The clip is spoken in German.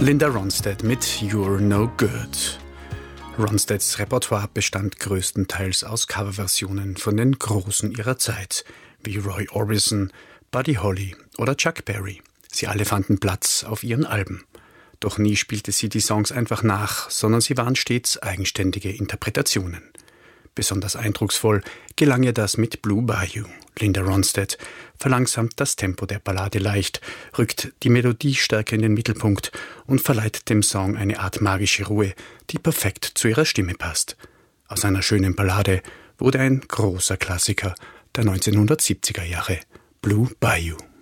Linda Ronstadt mit You're No Good. Ronstadts Repertoire bestand größtenteils aus Coverversionen von den Großen ihrer Zeit, wie Roy Orbison, Buddy Holly oder Chuck Berry. Sie alle fanden Platz auf ihren Alben. Doch nie spielte sie die Songs einfach nach, sondern sie waren stets eigenständige Interpretationen. Besonders eindrucksvoll gelang ihr das mit Blue Bayou. Linda Ronstadt verlangsamt das Tempo der Ballade leicht, rückt die Melodiestärke in den Mittelpunkt und verleiht dem Song eine Art magische Ruhe, die perfekt zu ihrer Stimme passt. Aus einer schönen Ballade wurde ein großer Klassiker der 1970er Jahre, Blue Bayou.